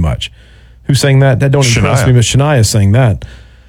much. Who's saying that? That don't impress me, but Shania is saying that.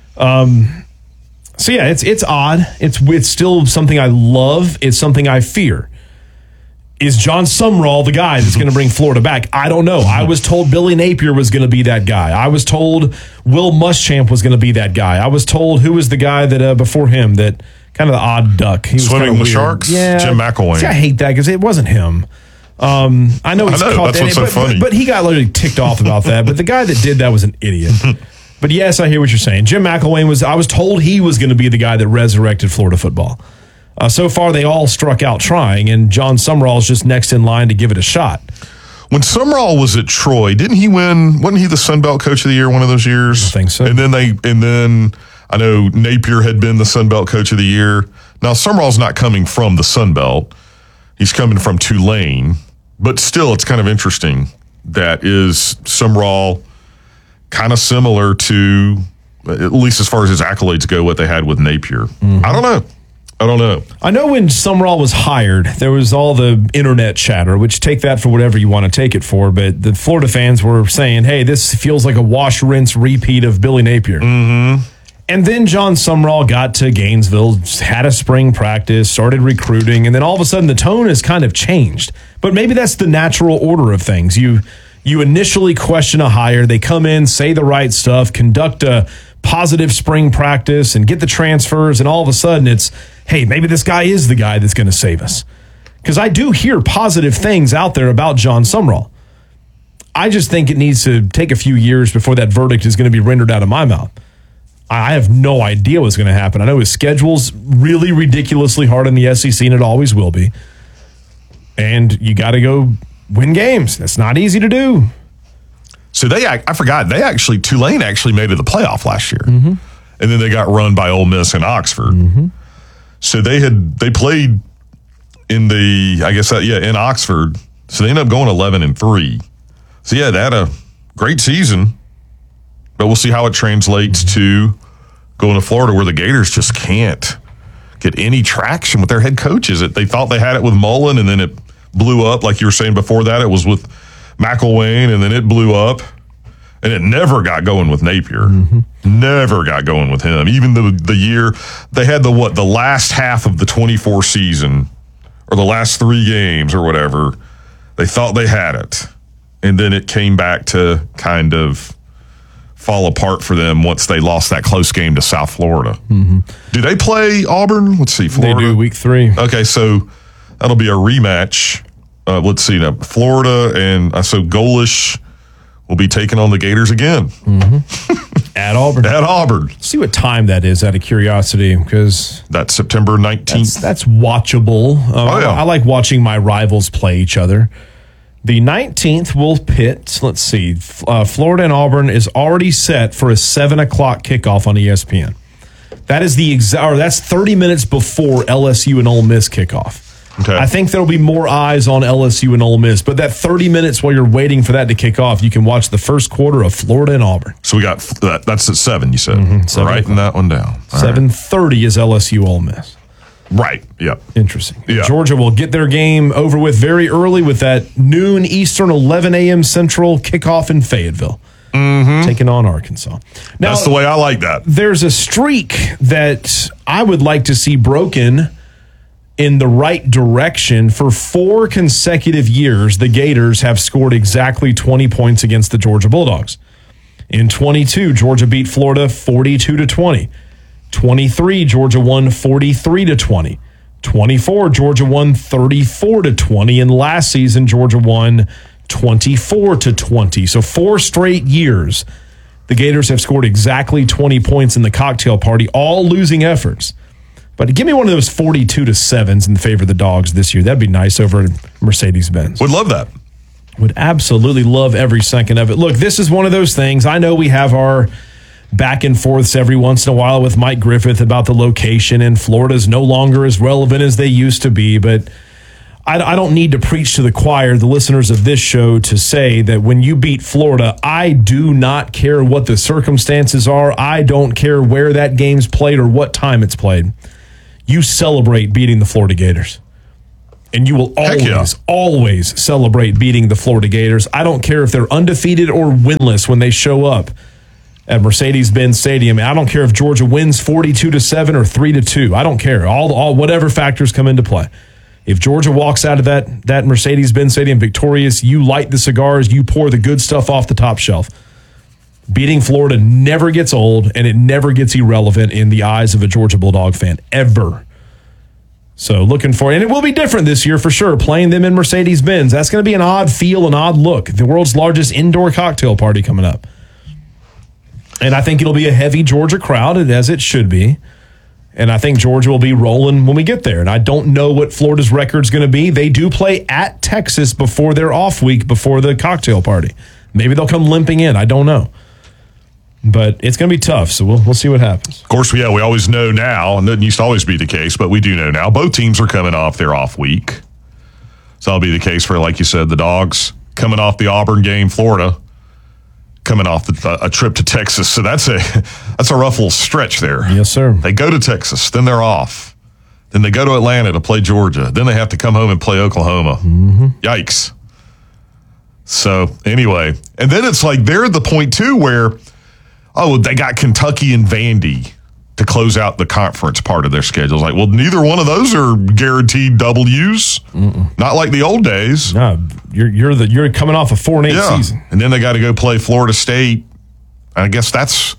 So yeah, it's odd. It's still something I love. It's something I fear. Is John Sumrall the guy that's going to bring Florida back? I don't know. I was told Billy Napier was going to be that guy. I was told Will Muschamp was going to be that guy. I was told who was the guy that before him, that kind of the odd duck. He was Swimming with Sharks? Yeah. Jim McElwain. See, I hate that because it wasn't him. I know he's caught that's what's so funny. But he got literally ticked off about that. But the guy that did that was an idiot. But yes, I hear what you're saying. Jim McElwain I was told he was going to be the guy that resurrected Florida football. So far, they all struck out trying, and John Sumrall is just next in line to give it a shot. When Sumrall was at Troy, didn't he win? Wasn't he the Sun Belt Coach of the Year one of those years? I think so. And then I know Napier had been the Sun Belt Coach of the Year. Now Sumrall's not coming from the Sun Belt; he's coming from Tulane. But still, it's kind of interesting. That is Sumrall, kind of similar to, at least as far as his accolades go, what they had with Napier. Mm-hmm. I don't know. I know when Sumrall was hired, there was all the internet chatter, which take that for whatever you want to take it for. But the Florida fans were saying, hey, this feels like a wash, rinse, repeat of Billy Napier. Mm-hmm. And then John Sumrall got to Gainesville, had a spring practice, started recruiting, and then all of a sudden the tone has kind of changed. But maybe that's the natural order of things. You initially question a hire, they come in, say the right stuff, conduct a positive spring practice and get the transfers, and all of a sudden it's, hey, maybe this guy is the guy that's going to save us. Because I do hear positive things out there about John Sumrall. I just think it needs to take a few years before that verdict is going to be rendered out of my mouth. I have no idea what's going to happen. I know his schedule's really ridiculously hard in the SEC, and it always will be. And you got to go win games. That's not easy to do. So I forgot, Tulane actually made it the playoff last year. Mm-hmm. And then they got run by Ole Miss and Oxford. Mm-hmm. So they played in in Oxford. So they ended up going 11-3. So yeah, they had a great season, but we'll see how it translates to going to Florida, where the Gators just can't get any traction with their head coaches. They thought they had it with Mullen, and then it blew up. Like you were saying before that, it was with McElwain, and then it blew up. And it never got going with Napier. Mm-hmm. Never got going with him. Even the year they had the last half of the 24 season, or the last 3 games or whatever, they thought they had it. And then it came back to kind of fall apart for them once they lost that close game to South Florida. Mm-hmm. Do they play Auburn? Let's see, Florida. They do, week 3. Okay, so that'll be a rematch. Let's see, now Florida and so Golish will be taking on the Gators again. Mm-hmm. At Auburn. See what time that is, out of curiosity, because that's September 19th. That's watchable. Yeah. I like watching my rivals play each other. The 19th will pit, let's see, Florida and Auburn is already set for a 7 o'clock kickoff on ESPN. That is that's 30 minutes before LSU and Ole Miss kickoff. Okay. I think there'll be more eyes on LSU and Ole Miss, but that 30 minutes while you're waiting for that to kick off, you can watch the first quarter of Florida and Auburn. So we got that's at 7, you said. Mm-hmm. Writing that one down. 7:30 is LSU Ole Miss. Right. Yep. Interesting. Yeah. Georgia will get their game over with very early with that noon Eastern, 11 a.m. Central kickoff in Fayetteville. Mm-hmm. Taking on Arkansas. Now, that's the way I like that. There's a streak that I would like to see broken in the right direction. For 4 consecutive years, the Gators have scored exactly 20 points against the Georgia Bulldogs. In 22, Georgia beat Florida 42-20. 23, Georgia won 43-20. 24, Georgia won 34-20. And last season, Georgia won 24-20. So 4 straight years, the Gators have scored exactly 20 points in the cocktail party, all losing efforts. But give me one of those 42-7s in favor of the Dogs this year. That'd be nice over at Mercedes-Benz. Would love that. Would absolutely love every second of it. Look, this is one of those things. I know we have our back and forths every once in a while with Mike Griffith about the location, and Florida's no longer as relevant as they used to be. But I don't need to preach to the choir, the listeners of this show, to say that when you beat Florida, I do not care what the circumstances are. I don't care where that game's played or what time it's played. You celebrate beating the Florida Gators. And you will always celebrate beating the Florida Gators. I don't care if they're undefeated or winless when they show up at Mercedes-Benz Stadium. I don't care if Georgia wins 42-7 or 3-2. I don't care. All whatever factors come into play. If Georgia walks out of that Mercedes-Benz Stadium victorious, you light the cigars, you pour the good stuff off the top shelf. Beating Florida never gets old, and it never gets irrelevant in the eyes of a Georgia Bulldog fan, ever. So looking for, and it will be different this year for sure, playing them in Mercedes-Benz. That's going to be an odd feel, an odd look. The world's largest indoor cocktail party coming up. And I think it'll be a heavy Georgia crowd, as it should be. And I think Georgia will be rolling when we get there. And I don't know what Florida's record's going to be. They do play at Texas before their off week, before the cocktail party. Maybe they'll come limping in. I don't know. But it's going to be tough, so we'll see what happens. Of course, we always know now, and that used to always be the case, but we do know now, both teams are coming off their off week. So that'll be the case for, like you said, the Dogs coming off the Auburn game, Florida coming off a trip to Texas. So that's a rough little stretch there. Yes, sir. They go to Texas, then they're off. Then they go to Atlanta to play Georgia. Then they have to come home and play Oklahoma. Mm-hmm. Yikes. So anyway, and then it's like they're at the point, too, where they got Kentucky and Vandy to close out the conference part of their schedule. It's like, well, neither one of those are guaranteed W's. Not like the old days. No, you're coming off a 4-8 season, and then they got to go play Florida State. I guess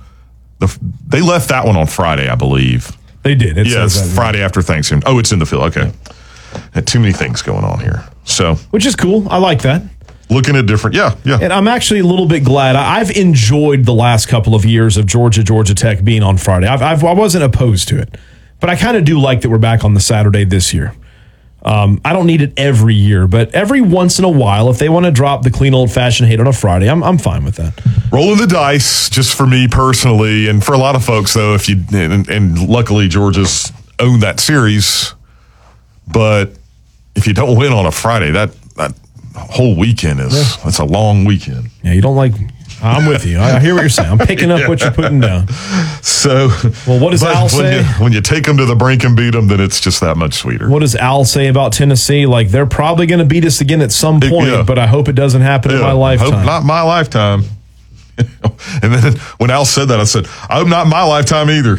they left that one on Friday, I believe. They did. It's Friday after Thanksgiving. Oh, it's in the field. Okay, had too many things going on here. So, which is cool. I like that. Looking at different, yeah. And I'm actually a little bit glad. I've enjoyed the last couple of years of Georgia Tech being on Friday. I wasn't opposed to it, but I kind of do like that we're back on the Saturday this year. I don't need it every year, but every once in a while, if they want to drop the clean old-fashioned hate on a Friday, I'm fine with that. Rolling the dice, just for me personally, and for a lot of folks, though, and luckily Georgia's owned that series, but if you don't win on a Friday, that whole weekend it's a long weekend. Yeah, you don't like. I'm with you. I hear what you're saying. I'm picking up what you're putting down. So, well, what does Al say? When you take them to the brink and beat them, then it's just that much sweeter. What does Al say about Tennessee? Like, they're probably going to beat us again at some point, but I hope it doesn't happen in my lifetime. Hope not my lifetime. And then when Al said that, I said, I hope not my lifetime either.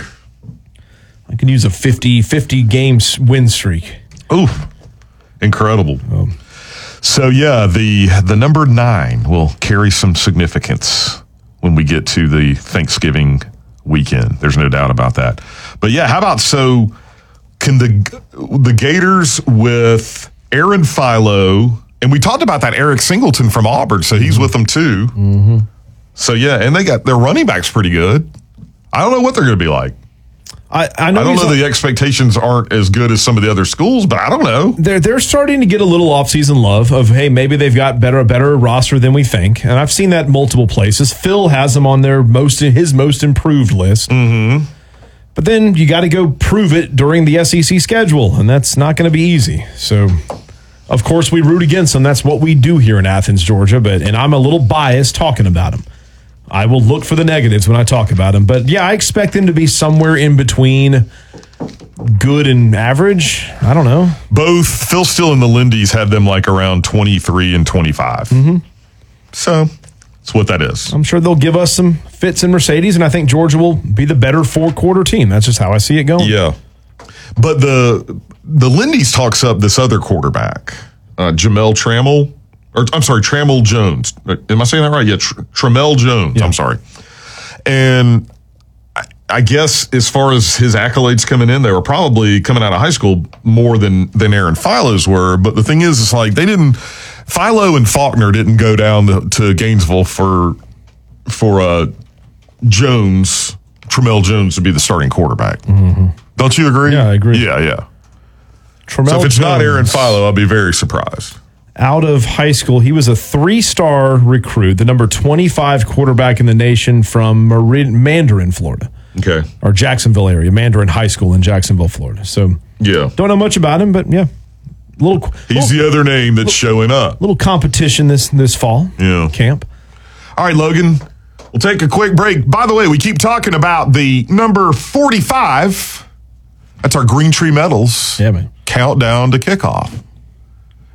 I can use a 50 games win streak. Ooh, incredible. So, yeah, the number 9 will carry some significance when we get to the Thanksgiving weekend. There's no doubt about that. But, yeah, how about can the Gators with Aaron Philo, and we talked about that Eric Singleton from Auburn, so he's with them too. Mm-hmm. So, yeah, and they got their running backs pretty good. I don't know what they're going to be like. I don't know the expectations aren't as good as some of the other schools, but I don't know. They're starting to get a little offseason love of, hey, maybe they've got a better roster than we think. And I've seen that multiple places. Phil has them on his most improved list. Mm-hmm. But then you got to go prove it during the SEC schedule, and that's not going to be easy. So, of course, we root against them. That's what we do here in Athens, Georgia. And I'm a little biased talking about them. I will look for the negatives when I talk about them. But, yeah, I expect them to be somewhere in between good and average. I don't know. Both Phil Steele and the Lindy's had them like around 23 and 25. Mm-hmm. So that's what that is. I'm sure they'll give us some fits in Mercedes, and I think Georgia will be the better four-quarter team. That's just how I see it going. Yeah. But the Lindy's talks up this other quarterback, Jamel Trammell. Or I'm sorry, Trammell Jones. Am I saying that right? Yeah, Trammell Jones. Yeah. I'm sorry. And I guess as far as his accolades coming in, they were probably coming out of high school more than Aaron Philo's were. But the thing is, it's like Philo and Faulkner didn't go down to Gainesville for Jones, Trammell Jones, to be the starting quarterback. Mm-hmm. Don't you agree? Yeah, I agree. Yeah. Trammell so if it's Jones, not Aaron Philo, I'll be very surprised. Out of high school, he was a 3-star recruit, the number 25 quarterback in the nation from Mandarin, Florida. Okay. Or Jacksonville area, Mandarin High School in Jacksonville, Florida. So, yeah. Don't know much about him, but yeah. He's the other name that's showing up. Little competition this fall. Yeah. Camp. All right, Logan. We'll take a quick break. By the way, we keep talking about the number 45. That's our Green Tree Metals. Yeah, man. Countdown to kickoff.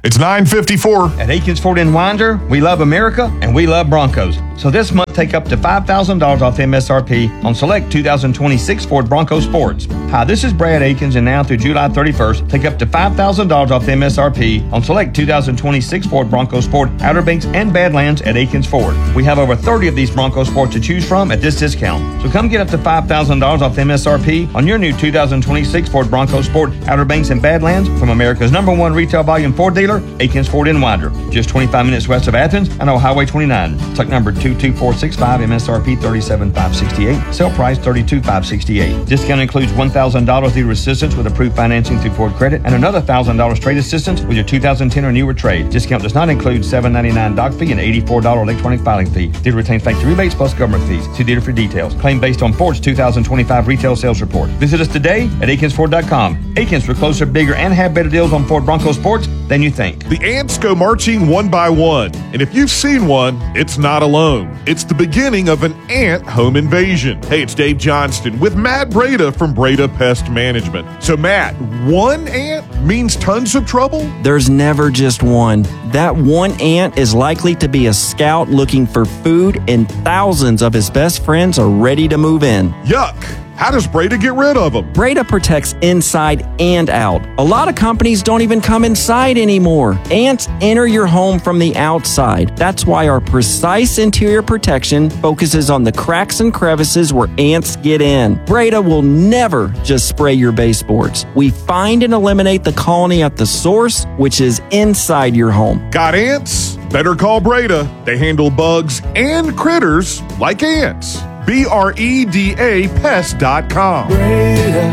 It's 9:54. At Aikens Ford in Winder, we love America and we love Broncos. So this month, take up to $5,000 off MSRP on select 2026 Ford Bronco Sports. Hi, this is Brad Aikens, and now through July 31st, take up to $5,000 off MSRP on select 2026 Ford Bronco Sport, Outer Banks, and Badlands at Aikens Ford. We have over 30 of these Bronco Sports to choose from at this discount. So come get up to $5,000 off MSRP on your new 2026 Ford Bronco Sport, Outer Banks, and Badlands from America's #1 retail volume Ford dealer, Aikens Ford in Winder, just 25 minutes west of Athens and on Highway 29. Truck number 22465, MSRP $37,568, sale price $32,568. Discount includes $1,000 dealer assistance with approved financing through Ford Credit and another $1,000 trade assistance with your 2010 or newer trade. Discount does not include $7.99 doc fee and $84 electronic filing fee. Dealer retains factory rebates plus government fees. See dealer for details. Claim based on Ford's 2025 retail sales report. Visit us today at AikinsFord.com. Aikens, we're closer, bigger, and have better deals on Ford Bronco Sports than you think. The ants go marching one by one, and if you've seen one, it's not alone. It's the beginning of an ant home invasion. Hey, it's Dave Johnston with Matt Breda from Breda Pest Management. So, Matt, one ant means tons of trouble? There's never just one. That one ant is likely to be a scout looking for food, and thousands of his best friends are ready to move in. Yuck! How does Breda get rid of them? Breda protects inside and out. A lot of companies don't even come inside anymore. Ants enter your home from the outside. That's why our precise interior protection focuses on the cracks and crevices where ants get in. Breda will never just spray your baseboards. We find and eliminate the colony at the source, which is inside your home. Got ants? Better call Breda. They handle bugs and critters like ants. BREDA Pest.com. Breda,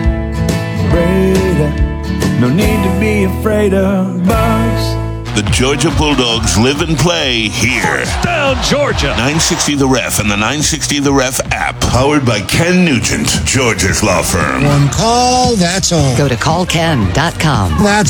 no need to be afraid of bugs. The Georgia Bulldogs live and play here. Down Georgia. 960 The Ref and the 960 The Ref app. Powered by Ken Nugent, Georgia's law firm. One call, that's all. Go to callken.com. That's